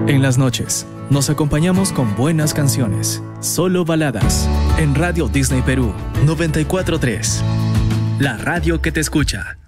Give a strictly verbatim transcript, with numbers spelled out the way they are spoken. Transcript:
En las noches, nos acompañamos con buenas canciones, solo baladas, en Radio Disney Perú noventa y cuatro punto tres. La radio que te escucha.